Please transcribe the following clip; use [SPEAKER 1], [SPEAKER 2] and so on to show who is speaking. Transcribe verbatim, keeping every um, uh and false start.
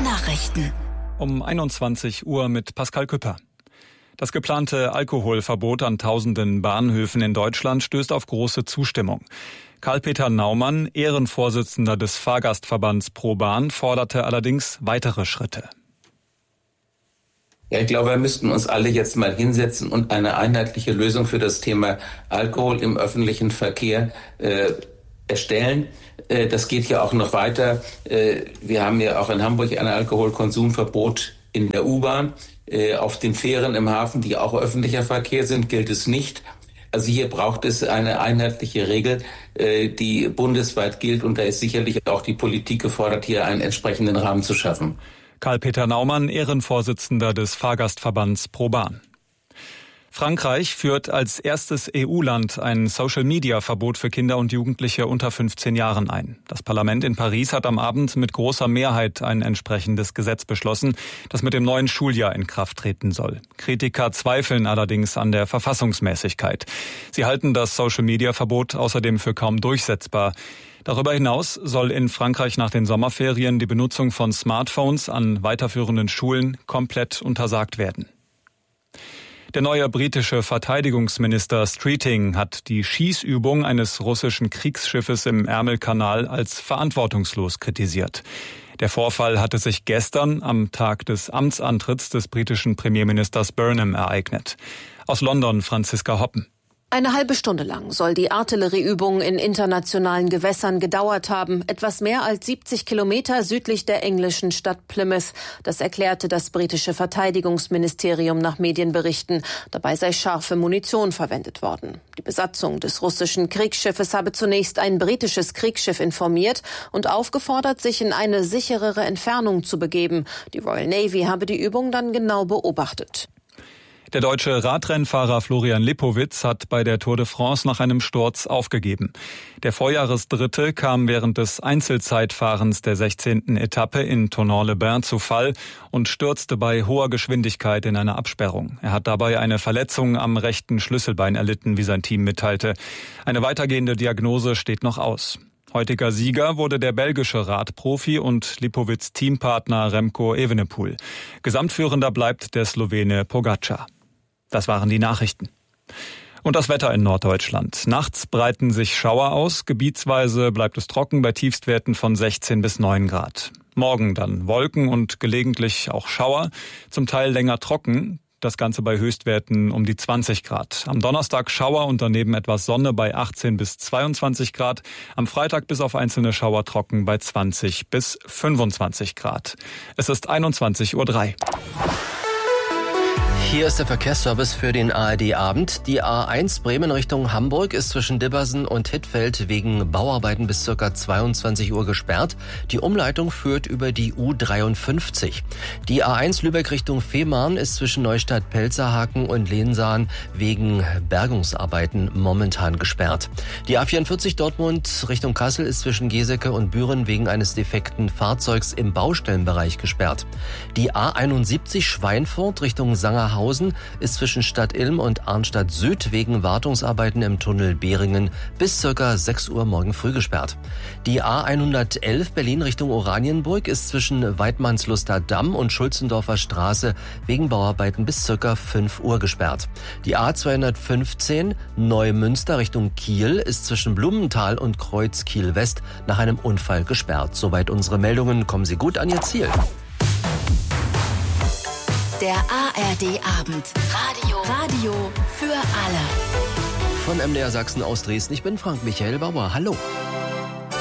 [SPEAKER 1] Nachrichten.
[SPEAKER 2] Um einundzwanzig Uhr mit Pascal Küpper. Das geplante Alkoholverbot an tausenden Bahnhöfen in Deutschland stößt auf große Zustimmung. Karl-Peter Naumann, Ehrenvorsitzender des Fahrgastverbands ProBahn, forderte allerdings weitere Schritte.
[SPEAKER 3] Ja, ich glaube, wir müssten uns alle jetzt mal hinsetzen und eine einheitliche Lösung für das Thema Alkohol im öffentlichen Verkehr äh, erstellen. Äh, das geht ja auch noch weiter. Äh, wir haben ja auch in Hamburg ein Alkoholkonsumverbot in der U-Bahn. Äh, auf den Fähren im Hafen, die auch öffentlicher Verkehr sind, gilt es nicht. Also hier braucht es eine einheitliche Regel, äh, die bundesweit gilt. Und da ist sicherlich auch die Politik gefordert, hier einen entsprechenden Rahmen zu schaffen.
[SPEAKER 2] Karl-Peter Naumann, Ehrenvorsitzender des Fahrgastverbands ProBahn. Frankreich führt als erstes E U-Land ein Social-Media-Verbot für Kinder und Jugendliche unter fünfzehn Jahren ein. Das Parlament in Paris hat am Abend mit großer Mehrheit ein entsprechendes Gesetz beschlossen, das mit dem neuen Schuljahr in Kraft treten soll. Kritiker zweifeln allerdings an der Verfassungsmäßigkeit. Sie halten das Social-Media-Verbot außerdem für kaum durchsetzbar. Darüber hinaus soll in Frankreich nach den Sommerferien die Benutzung von Smartphones an weiterführenden Schulen komplett untersagt werden. Der neue britische Verteidigungsminister Streeting hat die Schießübung eines russischen Kriegsschiffes im Ärmelkanal als verantwortungslos kritisiert. Der Vorfall hatte sich gestern am Tag des Amtsantritts des britischen Premierministers Burnham ereignet. Aus London Franziska Hoppen.
[SPEAKER 4] Eine halbe Stunde lang soll die Artillerieübung in internationalen Gewässern gedauert haben, etwas mehr als siebzig Kilometer südlich der englischen Stadt Plymouth. Das erklärte das britische Verteidigungsministerium nach Medienberichten. Dabei sei scharfe Munition verwendet worden. Die Besatzung des russischen Kriegsschiffes habe zunächst ein britisches Kriegsschiff informiert und aufgefordert, sich in eine sicherere Entfernung zu begeben. Die Royal Navy habe die Übung dann genau beobachtet.
[SPEAKER 2] Der deutsche Radrennfahrer Florian Lipowitz hat bei der Tour de France nach einem Sturz aufgegeben. Der Vorjahresdritte kam während des Einzelzeitfahrens der sechzehnten Etappe in Thonon-les-Bains zu Fall und stürzte bei hoher Geschwindigkeit in eine Absperrung. Er hat dabei eine Verletzung am rechten Schlüsselbein erlitten, wie sein Team mitteilte. Eine weitergehende Diagnose steht noch aus. Heutiger Sieger wurde der belgische Radprofi und Lipowitz Teampartner Remco Evenepoel. Gesamtführender bleibt der Slowene Pogačar. Das waren die Nachrichten. Und das Wetter in Norddeutschland. Nachts breiten sich Schauer aus. Gebietsweise bleibt es trocken bei Tiefstwerten von sechzehn bis neun Grad. Morgen dann Wolken und gelegentlich auch Schauer. Zum Teil länger trocken. Das Ganze bei Höchstwerten um die zwanzig Grad. Am Donnerstag Schauer und daneben etwas Sonne bei achtzehn bis zweiundzwanzig Grad. Am Freitag bis auf einzelne Schauer trocken bei zwanzig bis fünfundzwanzig Grad. Es ist einundzwanzig Uhr drei.
[SPEAKER 5] Hier ist der Verkehrsservice für den A R D-Abend. Die A eins Bremen Richtung Hamburg ist zwischen Dibbersen und Hittfeld wegen Bauarbeiten bis ca. zweiundzwanzig Uhr gesperrt. Die Umleitung führt über die U dreiundfünfzig. Die A eins Lübeck Richtung Fehmarn ist zwischen Neustadt-Pelzerhaken und Lehnsahn wegen Bergungsarbeiten momentan gesperrt. Die A vierundvierzig Dortmund Richtung Kassel ist zwischen Geseke und Büren wegen eines defekten Fahrzeugs im Baustellenbereich gesperrt. Die A einundsiebzig Schweinfurt Richtung Sangerhausen ist zwischen Stadt Ilm und Arnstadt Süd wegen Wartungsarbeiten im Tunnel Behringen bis ca. sechs Uhr morgen früh gesperrt. Die A hundertelf Berlin Richtung Oranienburg ist zwischen Weidmannsluster Damm und Schulzendorfer Straße wegen Bauarbeiten bis ca. fünf Uhr gesperrt. Die A zweihundertfünfzehn Neumünster Richtung Kiel ist zwischen Blumenthal und Kreuz Kiel West nach einem Unfall gesperrt. Soweit unsere Meldungen. Kommen Sie gut an Ihr Ziel.
[SPEAKER 1] Der A R D-Abend. Radio. Radio für alle.
[SPEAKER 5] Von M D R Sachsen aus Dresden. Ich bin Frank Michael Bauer. Hallo.